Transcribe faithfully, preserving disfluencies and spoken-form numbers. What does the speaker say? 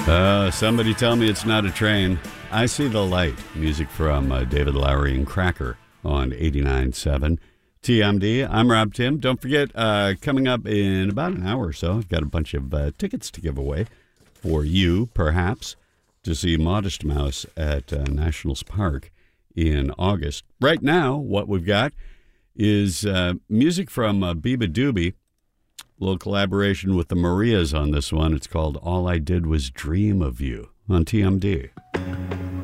Uh, somebody tell me it's not a train. I See the Light. Music from uh, David Lowery and Cracker on eighty-nine point seven T M D. I'm Rob Tim. Don't forget, uh, coming up in about an hour or so, I've got a bunch of uh, tickets to give away for you, perhaps, to see Modest Mouse at uh, Nationals Park in August. Right now, what we've got is uh, music from uh, Biba Doobie. A little collaboration with the Marias on this one. It's called All I Did Was Dream of You on T M D.